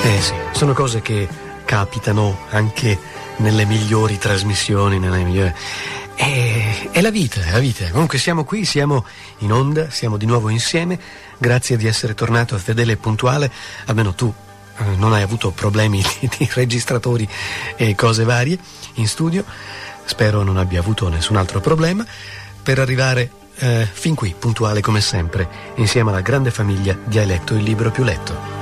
Sì, sono cose che capitano anche nelle migliori trasmissioni, è la vita, è la vita. Comunque siamo qui, siamo in onda, siamo di nuovo insieme. Grazie di essere tornato fedele e puntuale. Almeno tu non hai avuto problemi di registratori e cose varie in studio. Spero non abbia avuto nessun altro problema per arrivare fin qui, puntuale come sempre, insieme alla grande famiglia di Hai letto il libro più letto.